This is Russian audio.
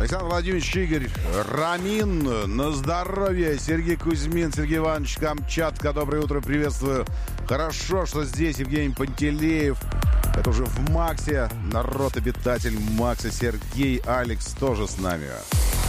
Александр Владимирович, Игорь Рамин. На здоровье. Сергей Кузьмин, Сергей Иванович Камчатка. Доброе утро, приветствую. Хорошо, что здесь Евгений Пантелеев. Это уже в Максе. Народ, обитатель Макса. Сергей, Алекс тоже с нами.